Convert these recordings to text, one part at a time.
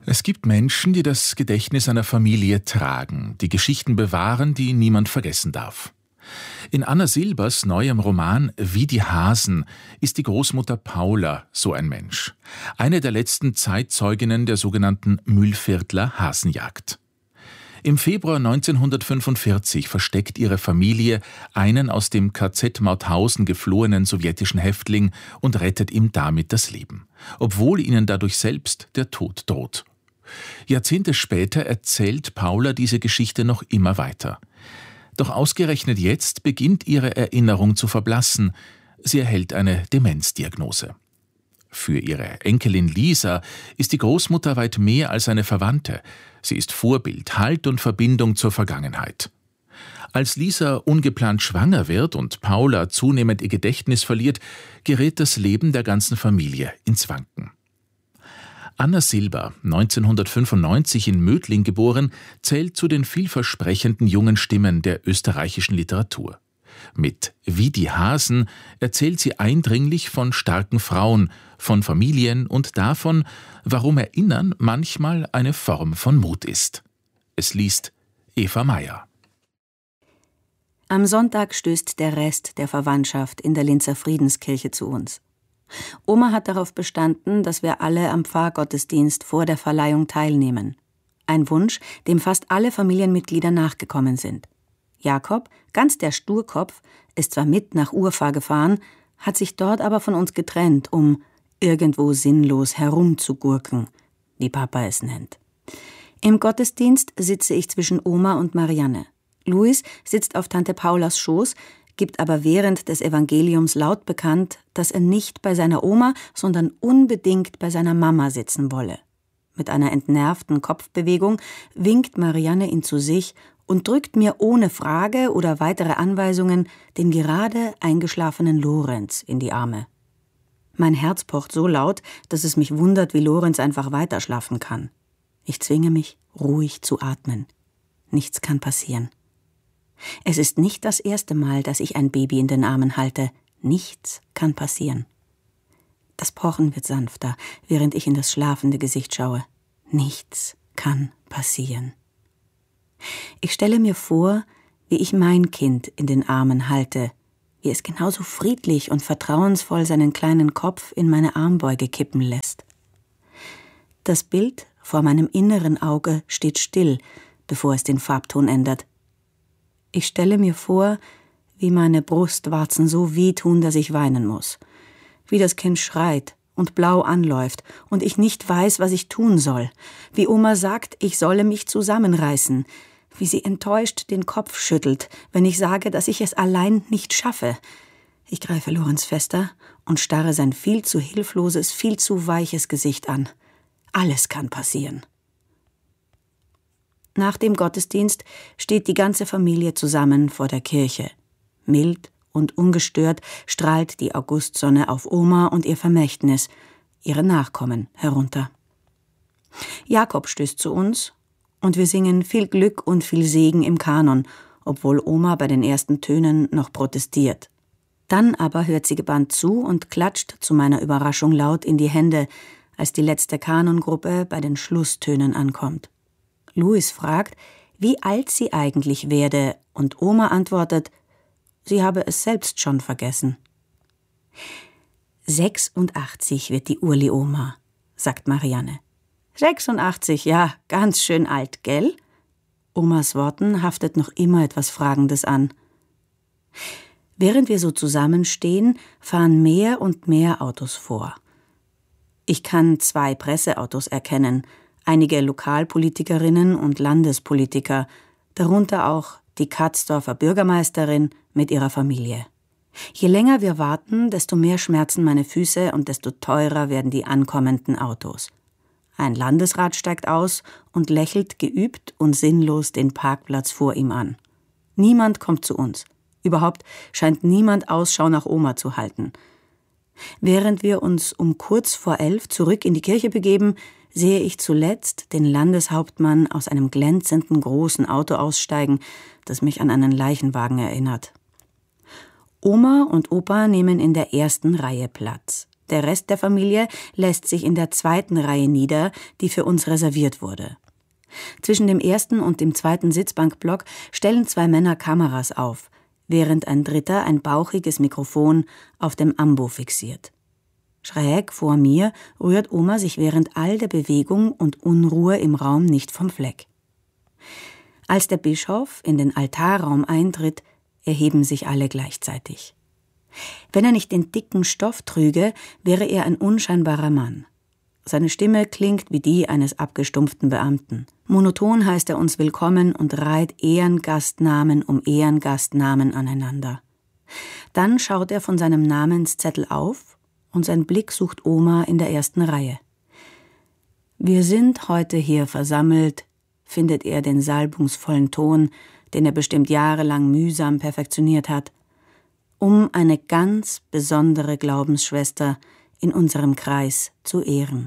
Es gibt Menschen, die das Gedächtnis einer Familie tragen, die Geschichten bewahren, die niemand vergessen darf. In Anna Silbers neuem Roman »Wie die Hasen« ist die Großmutter Paula so ein Mensch. Eine der letzten Zeitzeuginnen der sogenannten Mühlviertler Hasenjagd. Im Februar 1945 versteckt ihre Familie einen aus dem KZ Mauthausen geflohenen sowjetischen Häftling und rettet ihm damit das Leben, obwohl ihnen dadurch selbst der Tod droht. Jahrzehnte später erzählt Paula diese Geschichte noch immer weiter. Doch ausgerechnet jetzt beginnt ihre Erinnerung zu verblassen. Sie erhält eine Demenzdiagnose. Für ihre Enkelin Lisa ist die Großmutter weit mehr als eine Verwandte. Sie ist Vorbild, Halt und Verbindung zur Vergangenheit. Als Lisa ungeplant schwanger wird und Paula zunehmend ihr Gedächtnis verliert, gerät das Leben der ganzen Familie ins Wanken. Anna Silber, 1995 in Mödling geboren, zählt zu den vielversprechenden jungen Stimmen der österreichischen Literatur. Mit »Wie die Hasen« erzählt sie eindringlich von starken Frauen, von Familien und davon, warum Erinnern manchmal eine Form von Mut ist. Es liest Eva Meyer. Am Sonntag stößt der Rest der Verwandtschaft in der Linzer Friedenskirche zu uns. Oma hat darauf bestanden, dass wir alle am Pfarrgottesdienst vor der Verleihung teilnehmen. Ein Wunsch, dem fast alle Familienmitglieder nachgekommen sind. Jakob, ganz der Sturkopf, ist zwar mit nach Urfahr gefahren, hat sich dort aber von uns getrennt, um irgendwo sinnlos herumzugurken, wie Papa es nennt. Im Gottesdienst sitze ich zwischen Oma und Marianne. Luis sitzt auf Tante Paulas Schoß, gibt aber während des Evangeliums laut bekannt, dass er nicht bei seiner Oma, sondern unbedingt bei seiner Mama sitzen wolle. Mit einer entnervten Kopfbewegung winkt Marianne ihn zu sich und drückt mir ohne Frage oder weitere Anweisungen den gerade eingeschlafenen Lorenz in die Arme. Mein Herz pocht so laut, dass es mich wundert, wie Lorenz einfach weiterschlafen kann. Ich zwinge mich, ruhig zu atmen. Nichts kann passieren. Es ist nicht das erste Mal, dass ich ein Baby in den Armen halte. Nichts kann passieren. Das Pochen wird sanfter, während ich in das schlafende Gesicht schaue. Nichts kann passieren. Ich stelle mir vor, wie ich mein Kind in den Armen halte, wie es genauso friedlich und vertrauensvoll seinen kleinen Kopf in meine Armbeuge kippen lässt. Das Bild vor meinem inneren Auge steht still, bevor es den Farbton ändert. Ich stelle mir vor, wie meine Brustwarzen so wehtun, dass ich weinen muss. Wie das Kind schreit und blau anläuft und ich nicht weiß, was ich tun soll. Wie Oma sagt, ich solle mich zusammenreißen. Wie sie enttäuscht den Kopf schüttelt, wenn ich sage, dass ich es allein nicht schaffe. Ich greife Lorenz fester und starre sein viel zu hilfloses, viel zu weiches Gesicht an. Alles kann passieren. Nach dem Gottesdienst steht die ganze Familie zusammen vor der Kirche. Mild und ungestört strahlt die Augustsonne auf Oma und ihr Vermächtnis, ihre Nachkommen, herunter. Jakob stößt zu uns und wir singen viel Glück und viel Segen im Kanon, obwohl Oma bei den ersten Tönen noch protestiert. Dann aber hört sie gebannt zu und klatscht zu meiner Überraschung laut in die Hände, als die letzte Kanongruppe bei den Schlusstönen ankommt. Louis fragt, wie alt sie eigentlich werde, und Oma antwortet, sie habe es selbst schon vergessen. 86 wird die Urli-Oma, sagt Marianne. 86, ja, ganz schön alt, gell? Omas Worten haftet noch immer etwas Fragendes an. Während wir so zusammenstehen, fahren mehr und mehr Autos vor. Ich kann 2 Presseautos erkennen, einige Lokalpolitikerinnen und Landespolitiker, darunter auch die Katzdorfer Bürgermeisterin mit ihrer Familie. Je länger wir warten, desto mehr schmerzen meine Füße und desto teurer werden die ankommenden Autos. Ein Landesrat steigt aus und lächelt geübt und sinnlos den Parkplatz vor ihm an. Niemand kommt zu uns. Überhaupt scheint niemand Ausschau nach Oma zu halten. Während wir uns um kurz vor 11 zurück in die Kirche begeben, sehe ich zuletzt den Landeshauptmann aus einem glänzenden großen Auto aussteigen, das mich an einen Leichenwagen erinnert. Oma und Opa nehmen in der ersten Reihe Platz. Der Rest der Familie lässt sich in der zweiten Reihe nieder, die für uns reserviert wurde. Zwischen dem ersten und dem zweiten Sitzbankblock stellen 2 Männer Kameras auf, während ein dritter ein bauchiges Mikrofon auf dem Ambo fixiert. Schräg vor mir rührt Oma sich während all der Bewegung und Unruhe im Raum nicht vom Fleck. Als der Bischof in den Altarraum eintritt, erheben sich alle gleichzeitig. Wenn er nicht den dicken Stoff trüge, wäre er ein unscheinbarer Mann. Seine Stimme klingt wie die eines abgestumpften Beamten. Monoton heißt er uns willkommen und reiht Ehrengastnamen um Ehrengastnamen aneinander. Dann schaut er von seinem Namenszettel auf und sein Blick sucht Oma in der ersten Reihe. Wir sind heute hier versammelt, findet er den salbungsvollen Ton, den er bestimmt jahrelang mühsam perfektioniert hat, um eine ganz besondere Glaubensschwester in unserem Kreis zu ehren.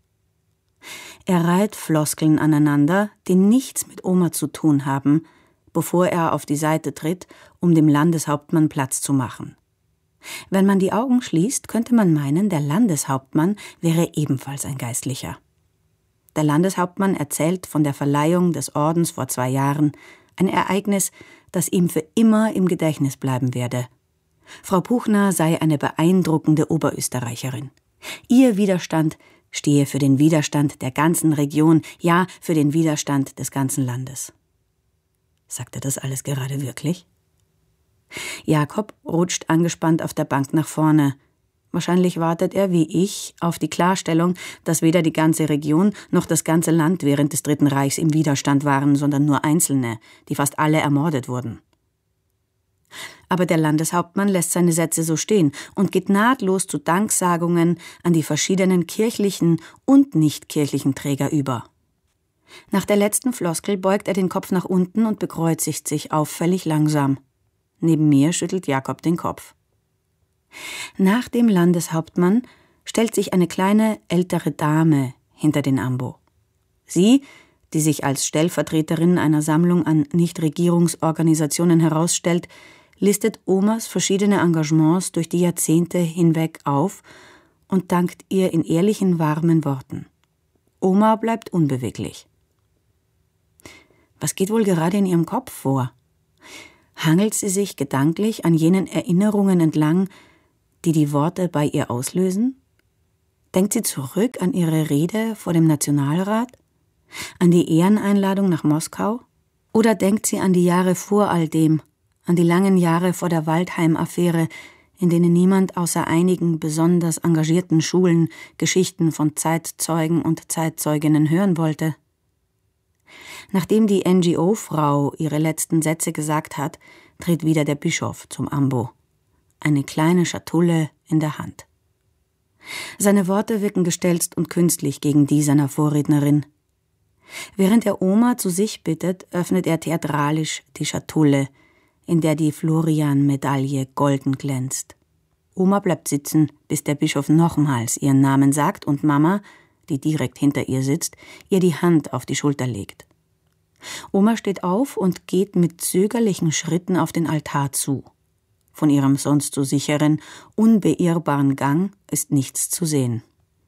Er reiht Floskeln aneinander, die nichts mit Oma zu tun haben, bevor er auf die Seite tritt, um dem Landeshauptmann Platz zu machen. Wenn man die Augen schließt, könnte man meinen, der Landeshauptmann wäre ebenfalls ein Geistlicher. Der Landeshauptmann erzählt von der Verleihung des Ordens vor 2 Jahren, ein Ereignis, das ihm für immer im Gedächtnis bleiben werde. Frau Puchner sei eine beeindruckende Oberösterreicherin. Ihr Widerstand stehe für den Widerstand der ganzen Region, ja, für den Widerstand des ganzen Landes. Sagt er das alles gerade wirklich? Jakob rutscht angespannt auf der Bank nach vorne. Wahrscheinlich wartet er, wie ich, auf die Klarstellung, dass weder die ganze Region noch das ganze Land während des Dritten Reichs im Widerstand waren, sondern nur Einzelne, die fast alle ermordet wurden. Aber der Landeshauptmann lässt seine Sätze so stehen und geht nahtlos zu Danksagungen an die verschiedenen kirchlichen und nichtkirchlichen Träger über. Nach der letzten Floskel beugt er den Kopf nach unten und bekreuzigt sich auffällig langsam. Neben mir schüttelt Jakob den Kopf. Nach dem Landeshauptmann stellt sich eine kleine, ältere Dame hinter den Ambo. Sie, die sich als Stellvertreterin einer Sammlung an Nichtregierungsorganisationen herausstellt, listet Omas verschiedene Engagements durch die Jahrzehnte hinweg auf und dankt ihr in ehrlichen, warmen Worten. Oma bleibt unbeweglich. Was geht wohl gerade in ihrem Kopf vor? Hangelt sie sich gedanklich an jenen Erinnerungen entlang, die die Worte bei ihr auslösen? Denkt sie zurück an ihre Rede vor dem Nationalrat? An die Ehreneinladung nach Moskau? Oder denkt sie an die Jahre vor all dem, an die langen Jahre vor der Waldheim-Affäre, in denen niemand außer einigen besonders engagierten Schulen Geschichten von Zeitzeugen und Zeitzeuginnen hören wollte? Nachdem die NGO-Frau ihre letzten Sätze gesagt hat, tritt wieder der Bischof zum Ambo. Eine kleine Schatulle in der Hand. Seine Worte wirken gestelzt und künstlich gegen die seiner Vorrednerin. Während er Oma zu sich bittet, öffnet er theatralisch die Schatulle, in der die Florian-Medaille golden glänzt. Oma bleibt sitzen, bis der Bischof nochmals ihren Namen sagt und Mama, die direkt hinter ihr sitzt, ihr die Hand auf die Schulter legt. Oma steht auf und geht mit zögerlichen Schritten auf den Altar zu. Von ihrem sonst so sicheren, unbeirrbaren Gang ist nichts zu sehen.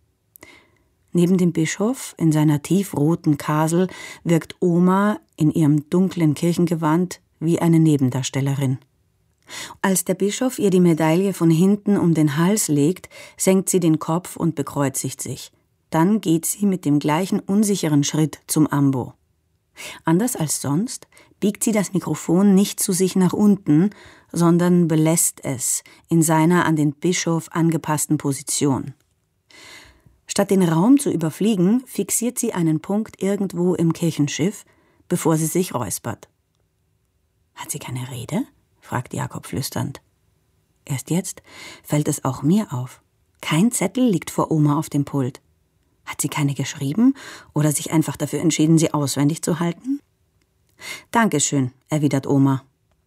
Neben dem Bischof, in seiner tiefroten Kasel, wirkt Oma in ihrem dunklen Kirchengewand wie eine Nebendarstellerin. Als der Bischof ihr die Medaille von hinten um den Hals legt, senkt sie den Kopf und bekreuzigt sich. Dann geht sie mit dem gleichen unsicheren Schritt zum Ambo. Anders als sonst biegt sie das Mikrofon nicht zu sich nach unten, sondern belässt es in seiner an den Bischof angepassten Position. Statt den Raum zu überfliegen, fixiert sie einen Punkt irgendwo im Kirchenschiff, bevor sie sich räuspert. »Hat sie keine Rede?« fragt Jakob flüsternd. Erst jetzt fällt es auch mir auf. Kein Zettel liegt vor Oma auf dem Pult. Hat sie keine geschrieben oder sich einfach dafür entschieden, sie auswendig zu halten? »Dankeschön«, erwidert Oma.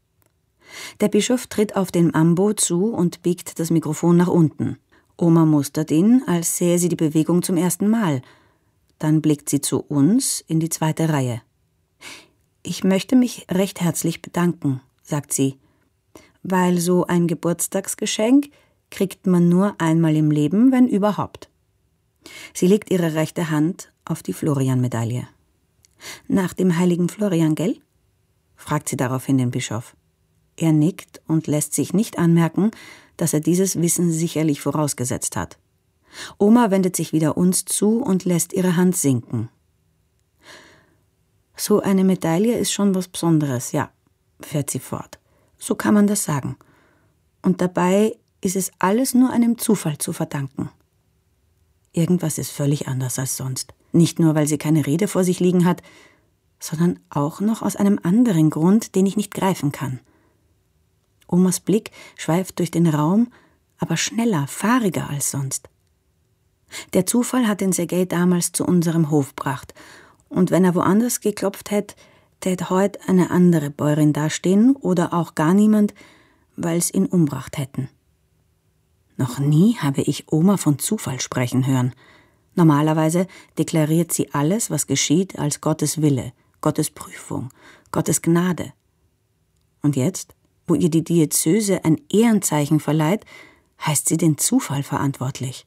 Der Bischof tritt auf den Ambo zu und biegt das Mikrofon nach unten. Oma mustert ihn, als sähe sie die Bewegung zum ersten Mal. Dann blickt sie zu uns in die zweite Reihe. »Ich möchte mich recht herzlich bedanken«, sagt sie, »weil so ein Geburtstagsgeschenk kriegt man nur einmal im Leben, wenn überhaupt. Sie legt ihre rechte Hand auf die Florian-Medaille. »Nach dem heiligen Florian, gell?« fragt sie daraufhin den Bischof. Er nickt und lässt sich nicht anmerken, dass er dieses Wissen sicherlich vorausgesetzt hat. Oma wendet sich wieder uns zu und lässt ihre Hand sinken. »So eine Medaille ist schon was Besonderes, ja«, fährt sie fort. »So kann man das sagen. Und dabei ist es alles nur einem Zufall zu verdanken.« Irgendwas ist völlig anders als sonst. Nicht nur, weil sie keine Rede vor sich liegen hat, sondern auch noch aus einem anderen Grund, den ich nicht greifen kann. Omas Blick schweift durch den Raum, aber schneller, fahriger als sonst. Der Zufall hat den Sergej damals zu unserem Hof gebracht, und wenn er woanders geklopft hätte, tät heut eine andere Bäuerin dastehen oder auch gar niemand, weil's ihn umbracht hätten. Noch nie habe ich Oma von Zufall sprechen hören. Normalerweise deklariert sie alles, was geschieht, als Gottes Wille, Gottes Prüfung, Gottes Gnade. Und jetzt, wo ihr die Diözese ein Ehrenzeichen verleiht, heißt sie den Zufall verantwortlich.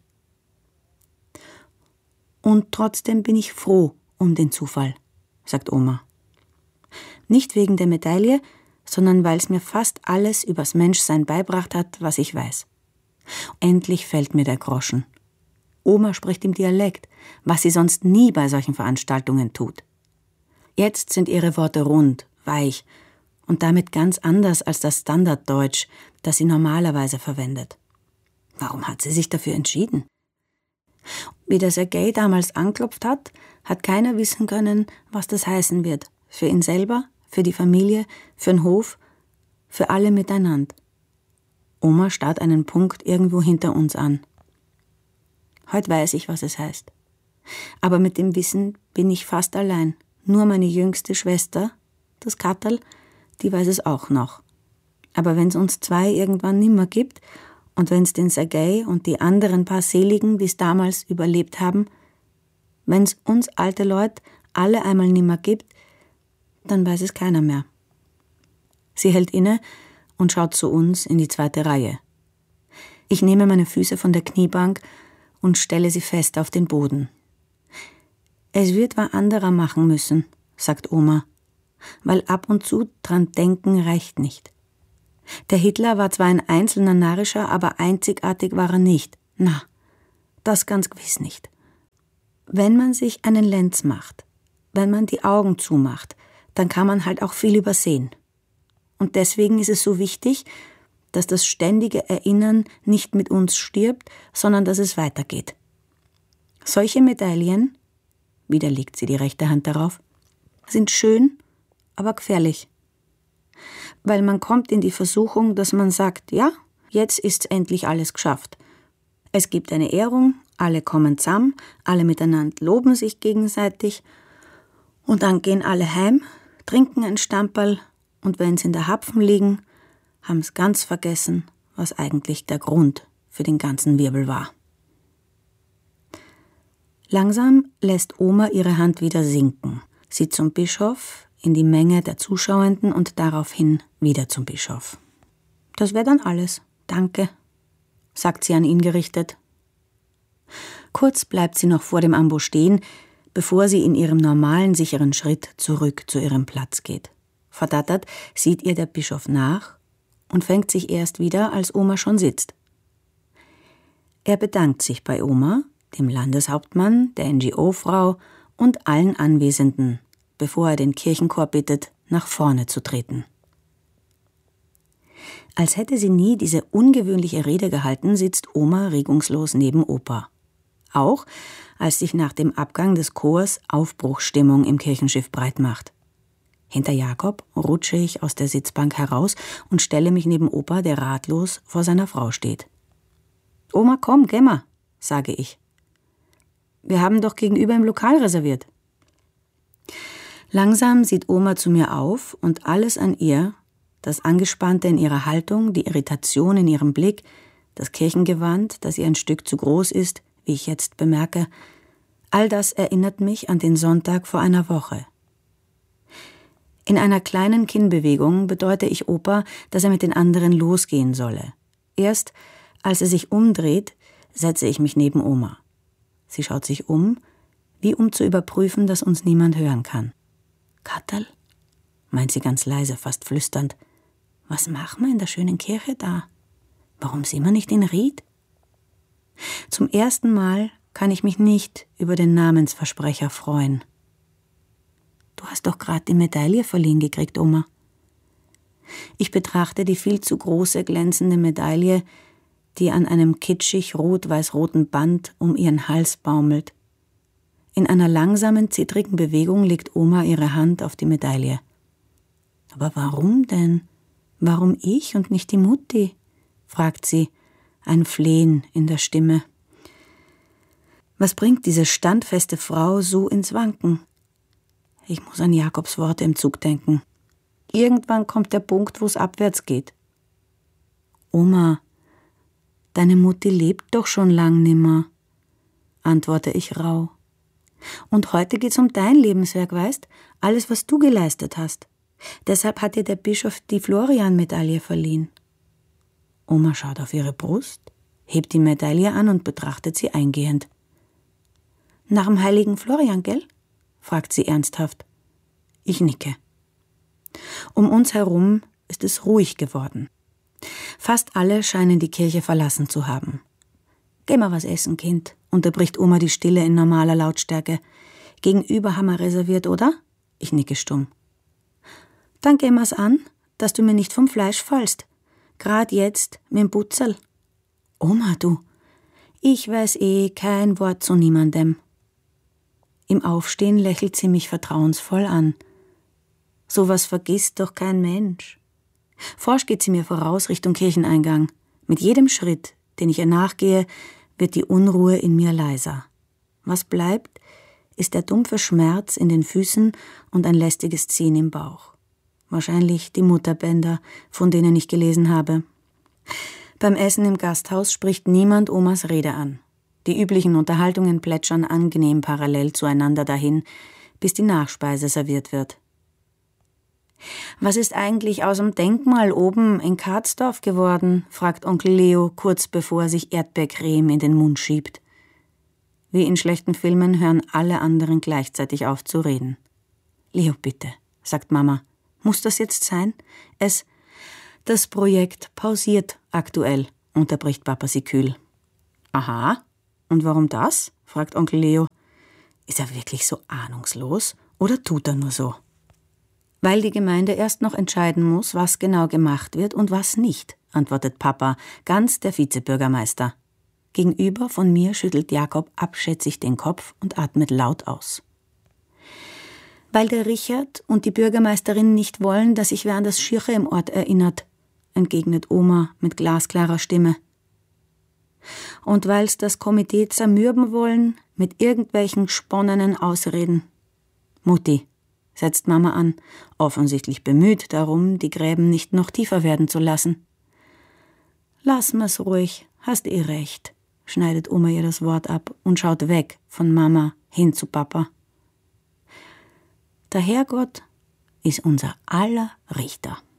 Und trotzdem bin ich froh um den Zufall, sagt Oma. Nicht wegen der Medaille, sondern weil es mir fast alles übers Menschsein beibracht hat, was ich weiß. Endlich fällt mir der Groschen. Oma spricht im Dialekt, was sie sonst nie bei solchen Veranstaltungen tut. Jetzt sind ihre Worte rund, weich und damit ganz anders als das Standarddeutsch, das sie normalerweise verwendet. Warum hat sie sich dafür entschieden? Wie der Sergej damals anklopft hat, hat keiner wissen können, was das heißen wird. Für ihn selber, für die Familie, für den Hof, für alle miteinander. Oma starrt einen Punkt irgendwo hinter uns an. Heute weiß ich, was es heißt. Aber mit dem Wissen bin ich fast allein. Nur meine jüngste Schwester, das Katterl, die weiß es auch noch. Aber wenn's uns zwei irgendwann nimmer gibt und wenn's den Sergej und die anderen paar Seligen, die's damals überlebt haben, wenn's uns alte Leute alle einmal nimmer gibt, dann weiß es keiner mehr. Sie hält inne und schaut zu uns in die zweite Reihe. Ich nehme meine Füße von der Kniebank und stelle sie fest auf den Boden. Es wird wer anderer machen müssen, sagt Oma, weil ab und zu dran denken reicht nicht. Der Hitler war zwar ein einzelner Narrischer, aber einzigartig war er nicht. Na, das ganz gewiss nicht. Wenn man sich einen Lenz macht, wenn man die Augen zumacht, dann kann man halt auch viel übersehen. Und deswegen ist es so wichtig, dass das ständige Erinnern nicht mit uns stirbt, sondern dass es weitergeht. Solche Medaillen, wieder legt sie die rechte Hand darauf, sind schön, aber gefährlich. Weil man kommt in die Versuchung, dass man sagt, ja, jetzt ist endlich alles geschafft. Es gibt eine Ehrung, alle kommen zusammen, alle miteinander loben sich gegenseitig und dann gehen alle heim, trinken ein Stamperl und wenn sie in der Hapfen liegen, haben sie ganz vergessen, was eigentlich der Grund für den ganzen Wirbel war. Langsam lässt Oma ihre Hand wieder sinken, sie zum Bischof, in die Menge der Zuschauenden und daraufhin wieder zum Bischof. Das wäre dann alles, danke, sagt sie an ihn gerichtet. Kurz bleibt sie noch vor dem Ambo stehen, bevor sie in ihrem normalen, sicheren Schritt zurück zu ihrem Platz geht. Verdattert sieht ihr der Bischof nach und fängt sich erst wieder, als Oma schon sitzt. Er bedankt sich bei Oma, dem Landeshauptmann, der NGO-Frau und allen Anwesenden, bevor er den Kirchenchor bittet, nach vorne zu treten. Als hätte sie nie diese ungewöhnliche Rede gehalten, sitzt Oma regungslos neben Opa. Auch als sich nach dem Abgang des Chors Aufbruchsstimmung im Kirchenschiff breit macht. Hinter Jakob rutsche ich aus der Sitzbank heraus und stelle mich neben Opa, der ratlos vor seiner Frau steht. »Oma, komm, geh mal«, sage ich. »Wir haben doch gegenüber im Lokal reserviert.« Langsam sieht Oma zu mir auf und alles an ihr, das Angespannte in ihrer Haltung, die Irritation in ihrem Blick, das Kirchengewand, das ihr ein Stück zu groß ist, wie ich jetzt bemerke, all das erinnert mich an den Sonntag vor einer Woche. In einer kleinen Kinnbewegung bedeute ich Opa, dass er mit den anderen losgehen solle. Erst, Als er sich umdreht, setze ich mich neben Oma. Sie schaut sich um, wie um zu überprüfen, dass uns niemand hören kann. »Katterl«, meint sie ganz leise, fast flüsternd, »was machen wir in der schönen Kirche da? Warum sind wir nicht in Ried?« Zum ersten Mal kann ich mich nicht über den Namensversprecher freuen. »Du hast doch gerade die Medaille verliehen gekriegt, Oma.« Ich betrachte die viel zu große, glänzende Medaille, die an einem kitschig rot-weiß-roten Band um ihren Hals baumelt. In einer langsamen, zittrigen Bewegung legt Oma ihre Hand auf die Medaille. »Aber warum denn? Warum ich und nicht die Mutti?« fragt sie, ein Flehen in der Stimme. Was bringt diese standfeste Frau so ins Wanken? Ich muss an Jakobs Worte im Zug denken. Irgendwann kommt der Punkt, wo es abwärts geht. »Oma, deine Mutti lebt doch schon lang nimmer«, antworte ich rauh. »Und heute geht's um dein Lebenswerk, weißt? Alles, was du geleistet hast. Deshalb hat dir der Bischof die Florian-Medaille verliehen.« Oma schaut auf ihre Brust, hebt die Medaille an und betrachtet sie eingehend. »Nach dem heiligen Florian, gell?« fragt sie ernsthaft. Ich nicke. Um uns herum ist es ruhig geworden. Fast alle scheinen die Kirche verlassen zu haben. »Geh mal was essen, Kind«, unterbricht Oma die Stille in normaler Lautstärke. »Gegenüber haben wir reserviert, oder?« Ich nicke stumm. »Dann geh mal's an, dass du mir nicht vom Fleisch fallst. Grad jetzt mit dem Butzel.« »Oma, du, ich weiß kein Wort zu niemandem.« Im Aufstehen lächelt sie mich vertrauensvoll an. »Sowas vergisst doch kein Mensch.« Forsch geht sie mir voraus Richtung Kircheneingang. Mit jedem Schritt, den ich ihr nachgehe, wird die Unruhe in mir leiser. Was bleibt, ist der dumpfe Schmerz in den Füßen und ein lästiges Ziehen im Bauch. Wahrscheinlich die Mutterbänder, von denen ich gelesen habe. Beim Essen im Gasthaus spricht niemand Omas Rede an. Die üblichen Unterhaltungen plätschern angenehm parallel zueinander dahin, bis die Nachspeise serviert wird. »Was ist eigentlich aus dem Denkmal oben in Karzdorf geworden?« fragt Onkel Leo, kurz bevor er sich Erdbeercreme in den Mund schiebt. Wie in schlechten Filmen hören alle anderen gleichzeitig auf zu reden. »Leo, bitte«, sagt Mama. »Muss das jetzt sein? Das Projekt pausiert aktuell«, unterbricht Papa sie kühl. »Aha, und warum das?« fragt Onkel Leo. Ist er wirklich so ahnungslos oder tut er nur so? »Weil die Gemeinde erst noch entscheiden muss, was genau gemacht wird und was nicht«, antwortet Papa, ganz der Vizebürgermeister. Gegenüber von mir schüttelt Jakob abschätzig den Kopf und atmet laut aus. »Weil der Richard und die Bürgermeisterin nicht wollen, dass sich wer an das Schirche im Ort erinnert«, entgegnet Oma mit glasklarer Stimme. »Und weil's das Komitee zermürben wollen, mit irgendwelchen sponnenen Ausreden.« »Mutti«, setzt Mama an, offensichtlich bemüht darum, die Gräben nicht noch tiefer werden zu lassen. »Lass mir's ruhig, hast recht«, schneidet Oma ihr das Wort ab und schaut weg von Mama hin zu Papa. Der Herrgott ist unser aller Richter.